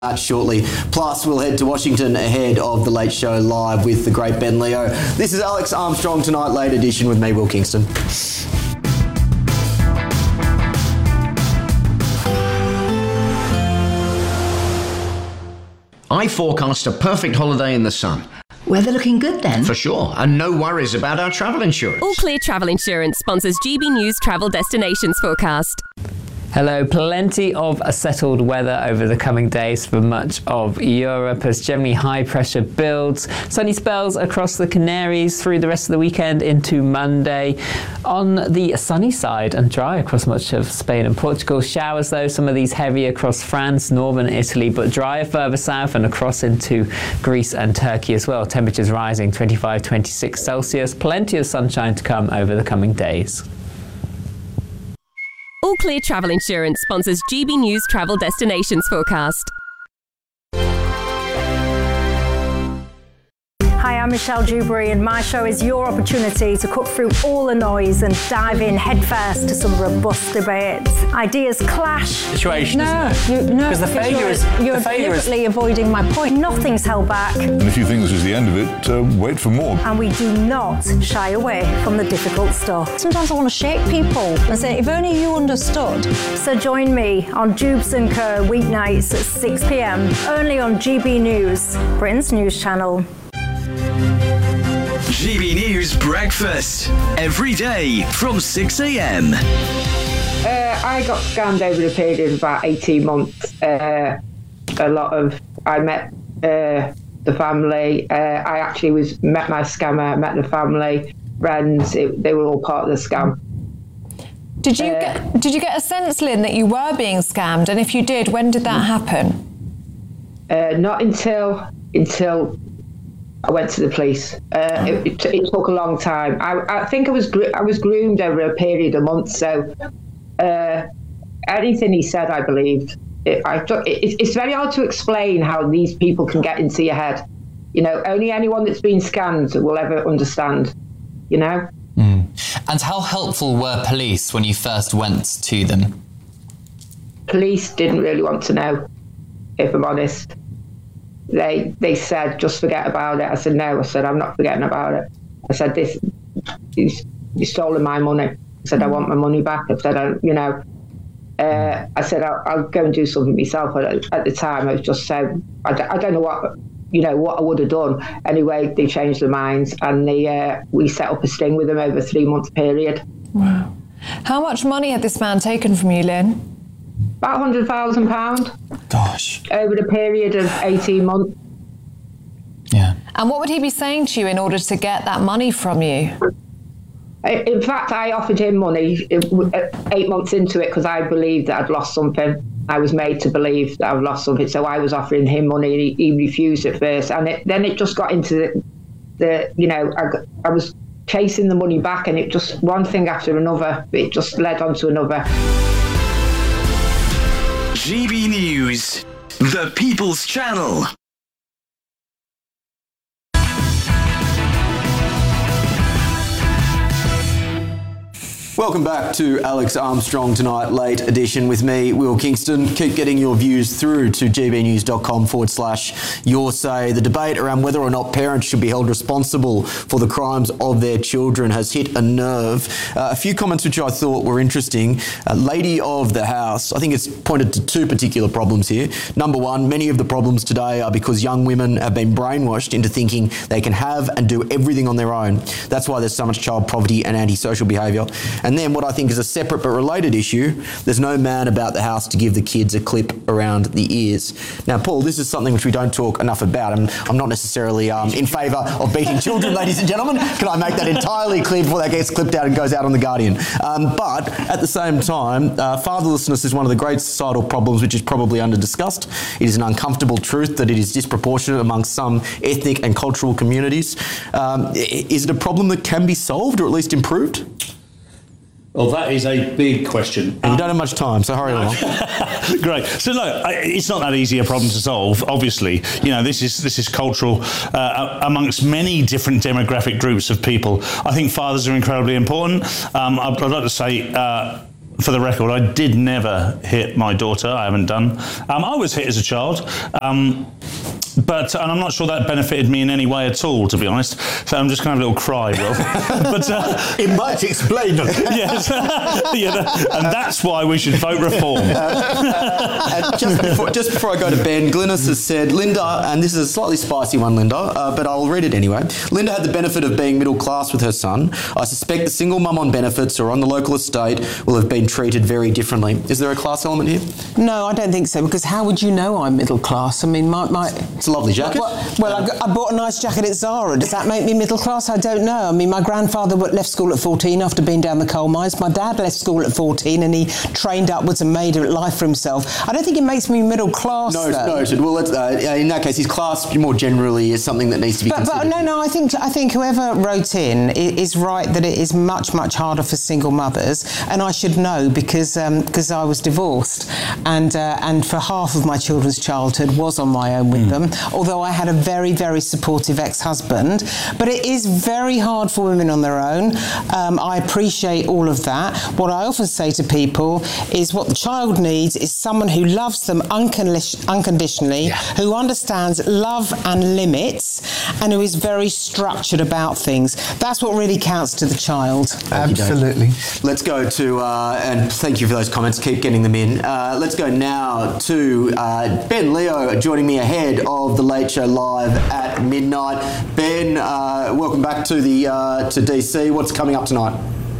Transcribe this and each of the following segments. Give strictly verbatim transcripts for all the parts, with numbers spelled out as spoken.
that shortly. Plus, we'll head to Washington ahead of The Late Show Live with the great Ben Leo. This is Alex Armstrong Tonight, late edition with me, Will Kingston. I forecast a perfect holiday in the sun. Weather looking good then? For sure, and no worries about our travel insurance. All Clear Travel Insurance sponsors G B News Travel Destinations Forecast. Hello, plenty of settled weather over the coming days for much of Europe as generally high pressure builds. Sunny spells across the Canaries through the rest of the weekend into Monday. On the sunny side and dry across much of Spain and Portugal. Showers though, some of these heavy across France, northern Italy, but drier further south and across into Greece and Turkey as well. Temperatures rising twenty-five, twenty-six Celsius. Plenty of sunshine to come over the coming days. All Clear Travel Insurance sponsors G B News Travel Destinations Forecast. Hi, I'm Michelle Dewberry, and my show is your opportunity to cut through all the noise and dive in headfirst to some robust debates. Ideas clash. Situation, no, isn't it? You, no, because the failure you're, is you're the failure deliberately is... avoiding my point. Nothing's held back. And if you think this is the end of it, uh, wait for more. And we do not shy away from the difficult stuff. Sometimes I want to shake people and say, if only you understood. So join me on Jubes and Co weeknights at six p m only on G B News, Britain's news channel. G B News Breakfast, every day from six a m. Uh, I got scammed over the period of about eighteen months. Uh, a lot of, I met uh, the family. Uh, I actually was met my scammer, met the family, friends. It, they were all part of the scam. Did you uh, get, did you get a sense, Lynn, that you were being scammed? And if you did, when did that happen? Uh, not until until. I went to the police. Uh, it, it, it took a long time. I, I think I was gro- I was groomed over a period of months. So uh, anything he said, I believed. It, I took, it, it's very hard to explain how these people can get into your head. You know, only anyone that's been scammed will ever understand. You know. Mm. And how helpful were police when you first went to them? Police didn't really want to know, if I'm honest. They they said, just forget about it. I said, no. I said, I'm not forgetting about it. I said, this, you've stolen my money. I said, I want my money back. I said, I, you know, uh, I said, I'll, I'll go and do something myself. At, at the time, I was just so, I, I don't know what, you know, what I would have done. Anyway, they changed their minds and they uh, we set up a sting with them over a three-month period. Wow. How much money had this man taken from you, Lynn? About one hundred thousand pounds. Gosh. Over the period of eighteen months. Yeah. And what would he be saying to you in order to get that money from you? In fact, I offered him money eight months into it because I believed that I'd lost something. I was made to believe that I'd lost something, so I was offering him money and he, he refused at first. And it, then it just got into the, the you know, I, I was chasing the money back and it just, one thing after another, it just led on to another. G B News, the People's Channel. Welcome back to Alex Armstrong Tonight, late edition with me, Will Kingston. Keep getting your views through to gbnews.com forward slash your say. The debate around whether or not parents should be held responsible for the crimes of their children has hit a nerve. Uh, a few comments which I thought were interesting. Uh, Lady of the House, I think it's pointed to two particular problems here. Number one, many of the problems today are because young women have been brainwashed into thinking they can have and do everything on their own. That's why there's so much child poverty and antisocial behaviour. And then what I think is a separate but related issue, there's no man about the house to give the kids a clip around the ears. Now, Paul, this is something which we don't talk enough about. I'm, I'm not necessarily um, in favour of beating children, ladies and gentlemen. Can I make that entirely clear before that gets clipped out and goes out on The Guardian? Um, but at the same time, uh, fatherlessness is one of the great societal problems which is probably under-discussed. It is an uncomfortable truth that it is disproportionate amongst some ethnic and cultural communities. Um, is it a problem that can be solved or at least improved? Well, that is a big question. And you don't have much time, so hurry along. Great. So, look, it's not that easy a problem to solve, obviously. You know, this is this is cultural uh, amongst many different demographic groups of people. I think fathers are incredibly important. Um, I'd, I'd like to say... Uh, for the record, I did never hit my daughter. I haven't done. Um, I was hit as a child. Um, But, and I'm not sure that benefited me in any way at all, to be honest. So I'm just going to have a little cry, Will. but uh, It might explain it. Yes. yeah, that, and that's why we should vote reform. Uh, just, before, just before I go to Ben, Glynis has said, Linda, and this is a slightly spicy one, Linda, uh, but I'll read it anyway. Linda had the benefit of being middle class with her son. I suspect the single mum on benefits or on the local estate will have been treated very differently. Is there a class element here? No, I don't think so, because how would you know I'm middle class? I mean, my... my It's a lovely jacket. Well, well I, got, I bought a nice jacket at Zara. Does that make me middle class? I don't know. I mean, my grandfather left school at fourteen after being down the coal mines. My dad left school at fourteen and he trained upwards and made a life for himself. I don't think it makes me middle class, No, though. noted. Well, let's, uh, in that case, his class more generally is something that needs to be But, considered. but no, no, I think I think whoever wrote in i- is right that it is much, much harder for single mothers, and I should know because because I was divorced, and uh, and for half of my children's childhood was on my own with them, although I had a very, very supportive ex-husband. But it is very hard for women on their own. Um, I appreciate all of that. What I often say to people is what the child needs is someone who loves them uncondi- unconditionally, who understands love and limits, and who is very structured about things. That's what really counts to the child. Absolutely. Let's go to, uh, and thank you for those comments, keep getting them in. Uh, let's go now to uh, Ben Leo joining me ahead of the Late Show Live at midnight. Ben, uh, welcome back to the uh, to D C. What's coming up tonight?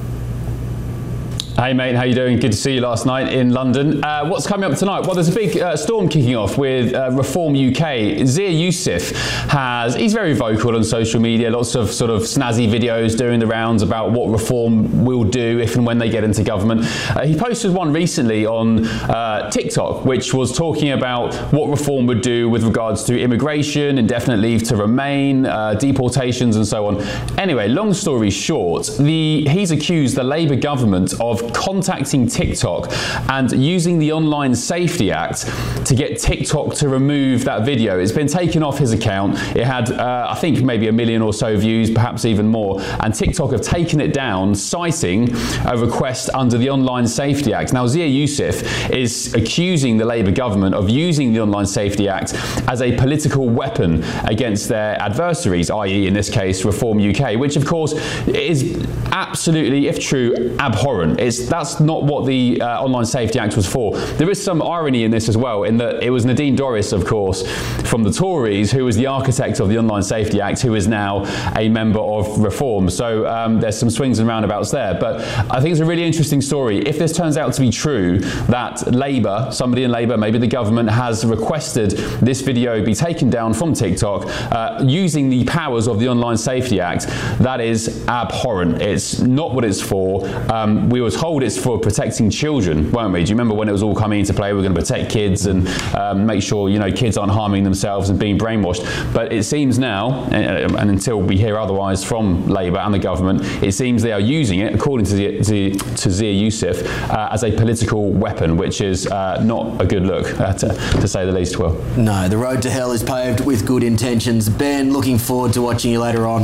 Hey mate, how you doing? Good to see you last night in London. Uh, what's coming up tonight? Well, there's a big uh, storm kicking off with uh, Reform U K. Zia Youssef has, he's very vocal on social media, lots of sort of snazzy videos doing the rounds about what Reform will do if and when they get into government. Uh, he posted one recently on uh, TikTok, which was talking about what Reform would do with regards to immigration, indefinite leave to remain, uh, deportations and so on. Anyway, long story short, the he's accused the Labour government of contacting TikTok and using the Online Safety Act to get TikTok to remove that video. It's been taken off his account. It had, uh, I think, maybe a million or so views, perhaps even more. And TikTok have taken it down, citing a request under the Online Safety Act. Now, Zia Youssef is accusing the Labour government of using the Online Safety Act as a political weapon against their adversaries, that is, in this case, Reform U K, which, of course, is absolutely, if true, abhorrent. It's That's not what the uh, Online Safety Act was for. There is some irony in this as well, in that it was Nadine Dorries, of course, from the Tories, who was the architect of the Online Safety Act, who is now a member of Reform. So um, there's some swings and roundabouts there. But I think it's a really interesting story. If this turns out to be true, that Labour, somebody in Labour, maybe the government, has requested this video be taken down from TikTok uh, using the powers of the Online Safety Act, that is abhorrent. It's not what it's for. Um, we were told it's for protecting children, weren't we? Do you remember when it was all coming into play? We're going to protect kids and um, make sure, you know, kids aren't harming themselves and being brainwashed. But it seems now, and, and until we hear otherwise from Labour and the government, it seems they are using it, according to, the, to, to Zia Youssef, uh, as a political weapon, which is uh, not a good look, uh, to, to say the least, Will. No, the road to hell is paved with good intentions. Ben, looking forward to watching you later on.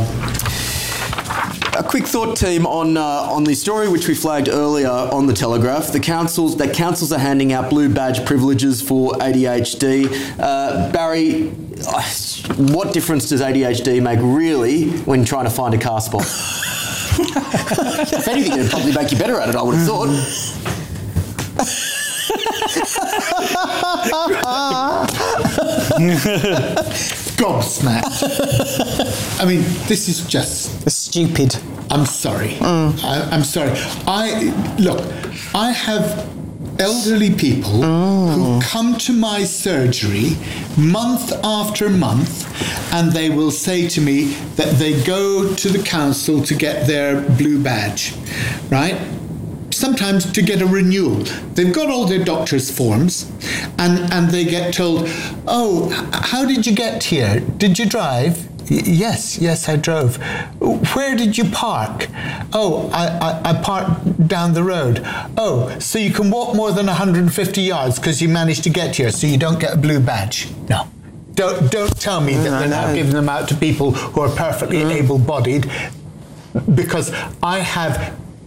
A quick thought, team, on uh, on the story which we flagged earlier on the Telegraph. The councils that councils are handing out blue badge privileges for A D H D. Uh, Barry, what difference does A D H D make really when trying to find a car spot? If anything, it'd probably make you better at it, I would have thought. Gobsmacked. I mean, this is just stupid. I'm sorry. Mm. I, I'm sorry. I look. I have elderly people mm. who come to my surgery month after month, and they will say to me that they go to the council to get their blue badge, right? Sometimes to get a renewal. They've got all their doctor's forms, and, and they get told, oh, how did you get here? Did you drive? Y- yes, yes, I drove. Where did you park? Oh, I, I, I parked down the road. Oh, so you can walk more than one hundred fifty yards because you managed to get here, so you don't get a blue badge? No. Don't, don't tell me that no, they're now no. giving them out to people who are perfectly mm. able-bodied, because I have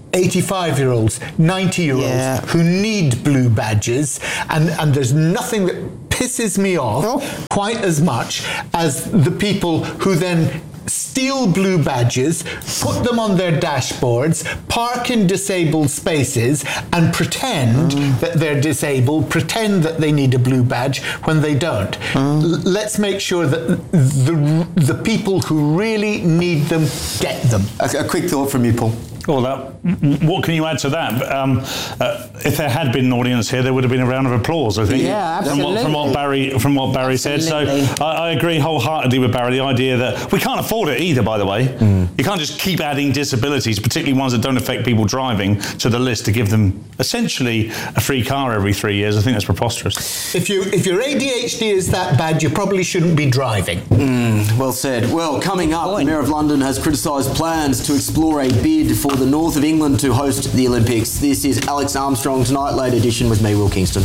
eighty-five-year-olds, ninety-year-olds Yeah. who need blue badges, and, and there's nothing that pisses me off Oh. quite as much as the people who then steal blue badges, put them on their dashboards, park in disabled spaces, and pretend Mm. that they're disabled, pretend that they need a blue badge when they don't. Mm. L- let's make sure that the, the people who really need them get them. A, a quick thought from you, Paul. Well, that, what can you add to that? Um, uh, if there had been an audience here, there would have been a round of applause, I think. Yeah, From what, from what absolutely. Barry, from what Barry said. So Absolutely. I, I agree wholeheartedly with Barry. The idea that we can't afford it either, by the way. You can't just keep adding disabilities, particularly ones that don't affect people driving, to the list to give them essentially a free car every three years. I think that's preposterous. If you if your A D H D is that bad, you probably shouldn't be driving. Mm, well said. Well, coming up, the Mayor of London has criticised plans to explore a bid for the north of England to host the Olympics. This is Alex Armstrong Tonight, late edition with me, Will Kingston.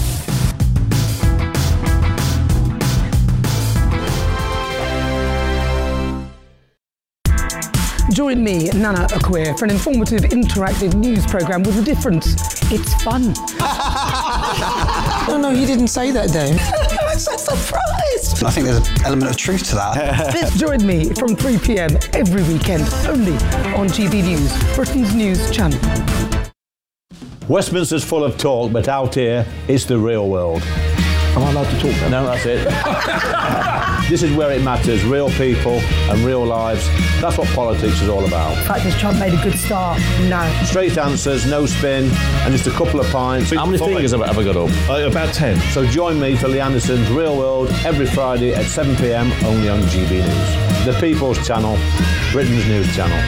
Join me, Nana Akwe, for an informative, interactive news programme with a difference. It's fun. No, no, he didn't say that, Dave. I'm so surprised. I think there's an element of truth to that. Join me from three p.m. every weekend, only on G B News, Britain's news channel. Westminster's full of talk, but out here, it's the real world. Am I allowed to talk then? No, that's it. This is where it matters, real people and real lives. That's what politics is all about. In fact, has Trump made a good start? No. Straight answers, no spin, and just a couple of pints. How many fingers have I ever got up? Uh, about ten. So join me for Lee Anderson's Real World every Friday at seven p.m. only on G B News. The People's Channel, Britain's news channel.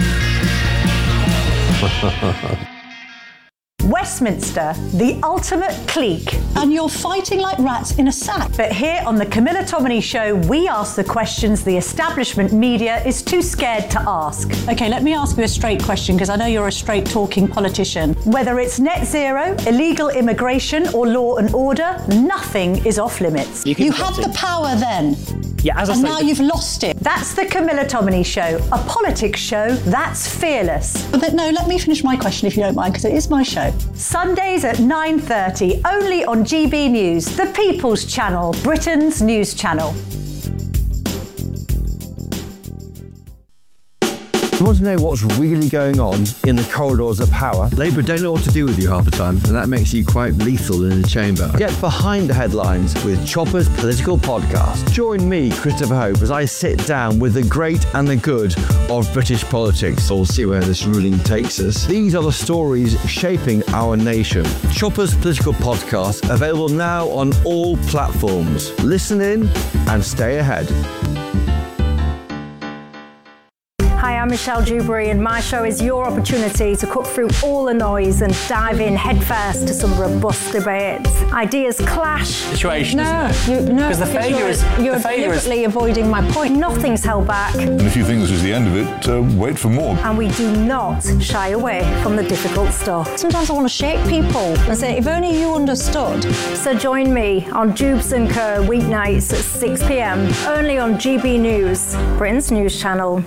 Westminster, the ultimate clique. And you're fighting like rats in a sack. But here on the Camilla Tominey Show, we ask the questions the establishment media is too scared to ask. Okay, let me ask you a straight question, because I know you're a straight-talking politician. Whether it's net zero, illegal immigration, or law and order, nothing is off limits. You, You had the power then. Yeah, as I And say, now you've lost it. That's the Camilla Tominey Show, a politics show that's fearless. But no, let me finish my question if you don't mind, because it is my show. Sundays at nine thirty, only on G B News, the People's Channel, Britain's news channel. You want to know what's really going on in the corridors of power? Labour don't know what to do with you half the time, and that makes you quite lethal in the chamber. Get behind the headlines with Chopper's Political Podcast. Join me, Christopher Hope, as I sit down with the great and the good of British politics. We'll see where this ruling takes us. These are the stories shaping our nation. Chopper's Political Podcast, available now on all platforms. Listen in and stay ahead. Hi, I'm Michelle Dewberry, and my show is your opportunity to cut through all the noise and dive in headfirst to some robust debates. Ideas clash. Situation, No, isn't it? you, no, Because the failure you're, is- you're the failure is- deliberately avoiding my point. Nothing's held back, And if you think this is the end of it, uh, wait for more. and we do not shy away from the difficult stuff. Sometimes I want to shake people and say, if only you understood. So join me on Jubes and Kerr weeknights at six p.m. only on G B News, Britain's news channel.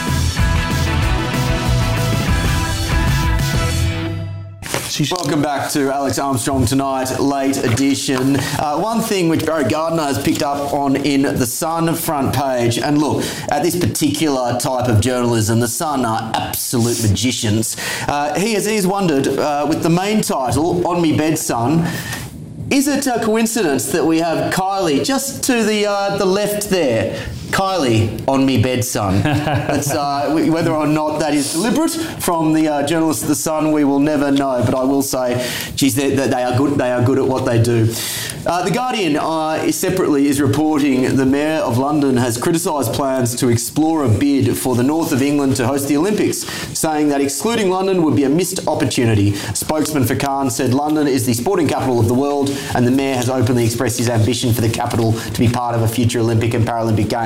Welcome back to Alex Armstrong Tonight, late edition. Uh, one thing which Barry Gardiner has picked up on in The Sun front page, and look, at this particular type of journalism, The Sun are absolute magicians. Uh, he has he's wondered, uh, with the main title, On Me Bed Son, is it a coincidence that we have Kylie just to the uh, the left there? Kylie, on me bed, son. That's, uh, whether or not that is deliberate from the uh, journalists of The Sun, we will never know. But I will say, geez, they, they are good. They are good at what they do. Uh, the Guardian uh, separately is reporting the Mayor of London has criticised plans to explore a bid for the north of England to host the Olympics, saying that excluding London would be a missed opportunity. Spokesman for Khan said London is the sporting capital of the world, and the Mayor has openly expressed his ambition for the capital to be part of a future Olympic and Paralympic Games.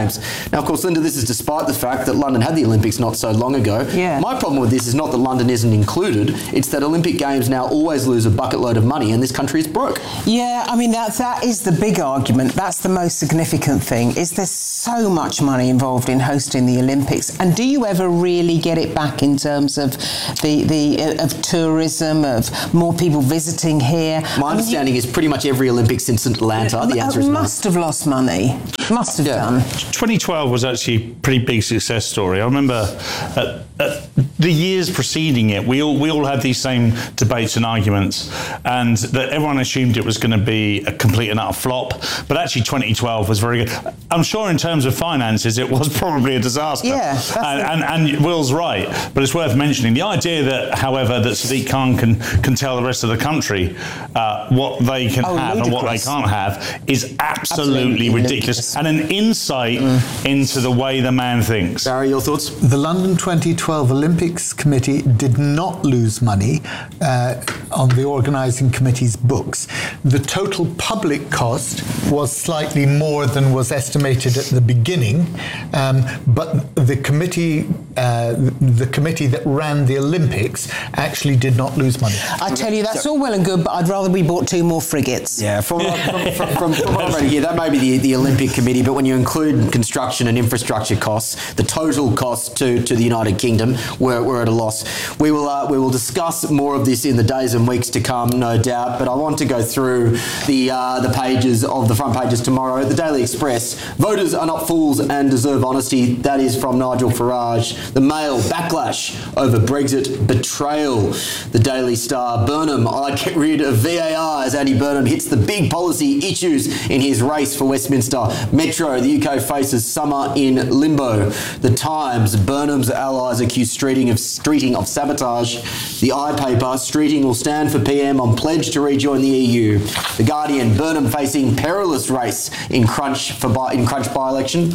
Games. Now, of course, Linda, this is despite the fact that London had the Olympics not so long ago. Yeah. My problem with this is not that London isn't included, it's that Olympic Games now always lose a bucket load of money and this country is broke. Yeah, I mean, that that is the big argument. That's the most significant thing, is there's so much money involved in hosting the Olympics. And do you ever really get it back in terms of the, the uh, of tourism, of more people visiting here? My understanding is pretty much every Olympics since Atlanta, the answer is no. Must have lost money. Must have done. twenty twelve was actually a pretty big success story. I remember at, at the years preceding it, we all we all had these same debates and arguments, and that everyone assumed it was going to be a complete and utter flop. But actually, twenty twelve was very good. I'm sure in terms of finances, it was probably a disaster. Yeah, that's and, and, and Will's right, but it's worth mentioning the idea that, however, that Sadiq Khan can can tell the rest of the country uh, what they can Oh, have and what they ludicrous. can't have is absolutely, Absolutely ridiculous, and an insight into the way the man thinks. Barry, your thoughts? The London twenty twelve Olympics Committee did not lose money uh, on the organising committee's books. The total public cost was slightly more than was estimated at the beginning, um, but the committee, uh, the committee that ran the Olympics actually did not lose money. I tell you, that's all well and good, but I'd rather we bought two more frigates. Yeah, from, from, from, from, from what I'm reading here, that may be the, the Olympic Committee, but when you include construction and infrastructure costs, the total cost to, to the United Kingdom, we're, we're at a loss. We will uh, we will discuss more of this in the days and weeks to come, no doubt, but I want to go through the uh, the pages of the front pages tomorrow. The Daily Express, voters are not fools and deserve honesty. That is from Nigel Farage. The Mail, backlash over Brexit betrayal. The Daily Star, Burnham, I get rid of V A R as Andy Burnham hits the big policy issues in his race for Westminster. Metro, the U K faces summer in limbo. The Times, Burnham's allies accuse Streeting of, Streeting of sabotage. The iPaper, Streeting will stand for P M on pledge to rejoin the E U. The Guardian, Burnham facing perilous race in Crunch for by, in Crunch by-election.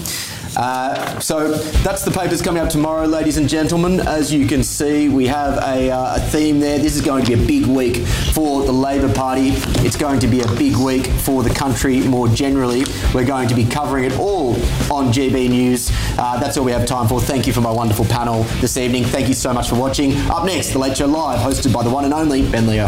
Uh, so that's the papers coming up tomorrow, ladies and gentlemen. As you can see, we have a, uh, a theme there. This is going to be a big week for the Labor Party. It's going to be a big week for the country more generally. We're going to be covering it all on G B News. Uh, that's all we have time for. Thank you for my wonderful panel this evening. Thank you so much for watching. Up next, The Late Show Live, hosted by the one and only Ben Leo.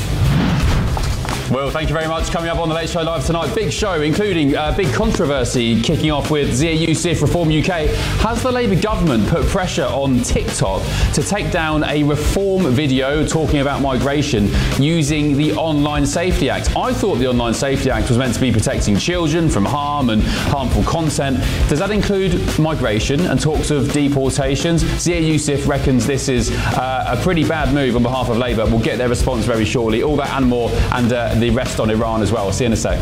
Well, thank you very much. Coming up on The Late Show Live tonight, big show, including a uh, big controversy kicking off with Zia Youssef, Reform U K. Has the Labour government put pressure on TikTok to take down a Reform video talking about migration using the Online Safety Act? I thought the Online Safety Act was meant to be protecting children from harm and harmful content. Does that include migration and talks of deportations? Zia Youssef reckons this is uh, a pretty bad move on behalf of Labour. We'll get their response very shortly. All that and more, and uh, the rest on Iran as well. I'll see you in a sec.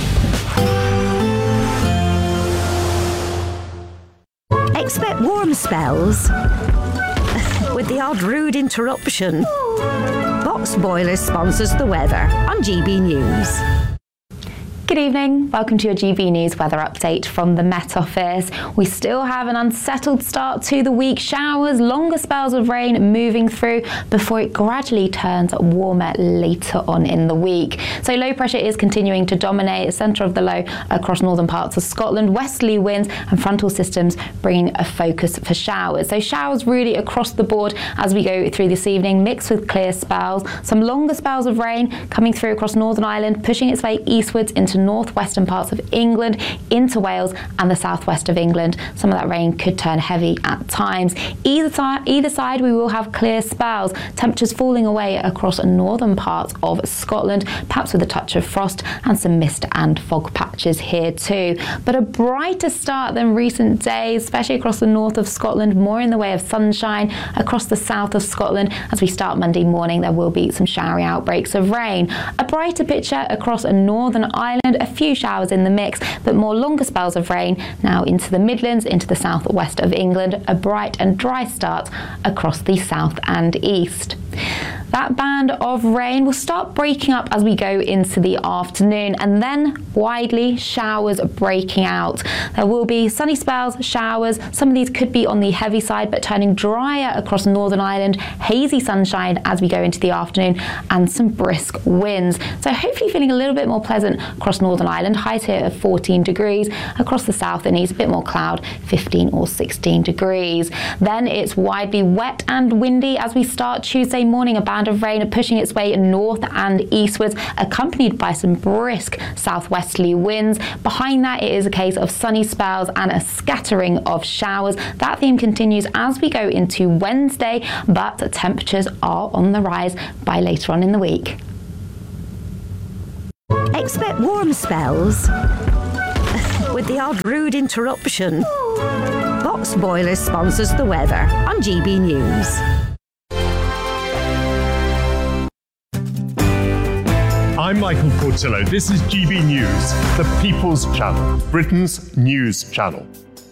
Expect warm spells with the odd rude interruption. Box Boilers sponsors the weather on G B News. Good evening, welcome to your G B News weather update from the Met Office. We still have an unsettled start to the week. Showers, longer spells of rain moving through before it gradually turns warmer later on in the week. So low pressure is continuing to dominate the centre of the low across northern parts of Scotland. Westerly winds and frontal systems bringing a focus for showers. So showers really across the board as we go through this evening, mixed with clear spells. Some longer spells of rain coming through across Northern Ireland, pushing its way eastwards into northwestern parts of England, into Wales and the southwest of England. Some of that rain could turn heavy at times. Either side, either side we will have clear spells. Temperatures falling away across northern parts of Scotland, perhaps with a touch of frost and some mist and fog patches here too. But a brighter start than recent days, especially across the north of Scotland, more in the way of sunshine across the south of Scotland. As we start Monday morning, there will be some showery outbreaks of rain. A brighter picture across Northern Ireland, a few showers in the mix, but more longer spells of rain now into the Midlands, into the southwest of England. A bright and dry start across the south and east. That band of rain will start breaking up as we go into the afternoon, and then widely showers breaking out. There will be sunny spells, showers. Some of these could be on the heavy side, but turning drier across Northern Ireland. Hazy sunshine as we go into the afternoon, and some brisk winds. So hopefully feeling a little bit more pleasant across Northern Ireland. Highs here of fourteen degrees. Across the south and east, a bit more cloud, fifteen or sixteen degrees. Then it's widely wet and windy as we start Tuesday morning. A band of rain pushing its way north and eastwards, accompanied by some brisk southwesterly winds. Behind that, it is a case of sunny spells and a scattering of showers. That theme continues as we go into Wednesday, but temperatures are on the rise by later on in the week. Expect warm spells with the odd rude interruption. Box Boilers sponsors the weather on G B News. I'm Michael Portillo. This is G B News, the People's Channel, Britain's news channel.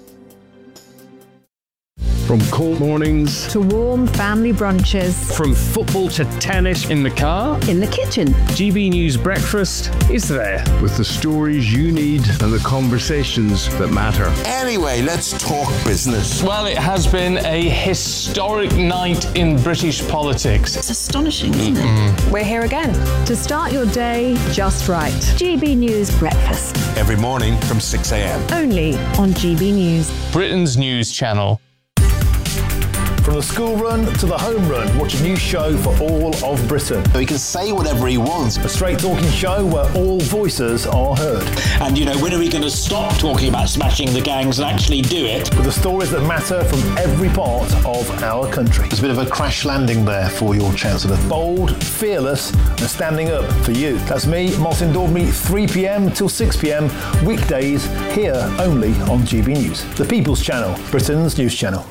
From cold mornings to warm family brunches. From football to tennis in the car. In the kitchen. G B News Breakfast is there. With the stories you need and the conversations that matter. Anyway, let's talk business. Well, it has been a historic night in British politics. It's astonishing, isn't mm-hmm. it? We're here again to start your day just right. G B News Breakfast. Every morning from six a.m. Only on G B News. Britain's news channel. From the school run to the home run, watch a new show for all of Britain. He can say whatever he wants. A straight talking show where all voices are heard. And, you know, when are we going to stop talking about smashing the gangs and actually do it? With the stories that matter from every part of our country. There's a bit of a crash landing there for your Chancellor. Bold, fearless, and standing up for you. That's me, Martin Daubney, three p.m. till six p.m. weekdays, here only on G B News. The People's Channel, Britain's news channel.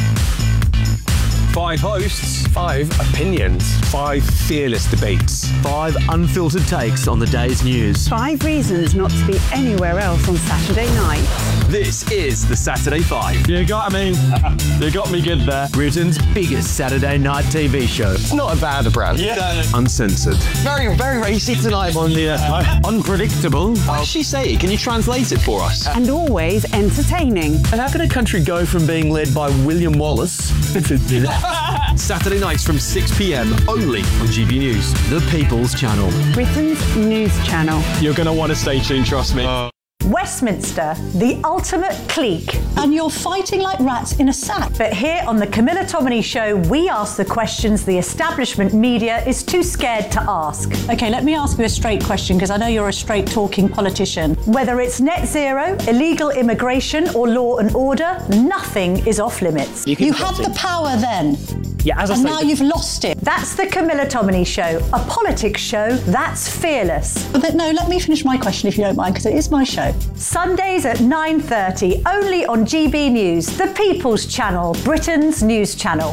Five hosts, five opinions, five fearless debates, five unfiltered takes on the day's news. Five reasons not to be anywhere else on Saturday night. This is the Saturday Five. You got me. You got me good there. Britain's biggest Saturday night T V show. It's not a bad brand. Yeah. Uncensored. Very, very racy tonight. On the uh, unpredictable. What did she say? Can you translate it for us? And always entertaining. And how can a country go from being led by William Wallace Saturday nights from six p.m. only on G B News, the People's Channel. Britain's news channel. You're going to want to stay tuned, trust me. Uh. Westminster, the ultimate clique. And you're fighting like rats in a sack. But here on the Camilla Tominey Show, we ask the questions the establishment media is too scared to ask. Okay, let me ask you a straight question, because I know you're a straight-talking politician. Whether it's net zero, illegal immigration, or law and order, nothing is off limits. You, you had the power then. Yeah, as I and say, now you've lost it. That's the Camilla Tominey Show, a politics show that's fearless. But no, let me finish my question if you don't mind, because it is my show. Sundays at nine thirty, only on G B News, the People's Channel, Britain's news channel.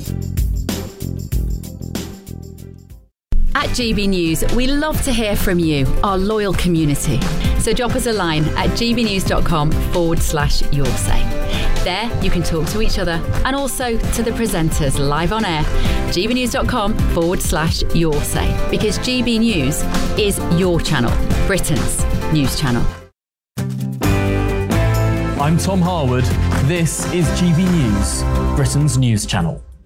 At G B News, we love to hear from you, our loyal community. So drop us a line at gbnews.com forward slash your say. There, you can talk to each other and also to the presenters live on air. gbnews.com forward slash your say. Because G B News is your channel, Britain's news channel. I'm Tom Harwood. This is G B News, Britain's news channel.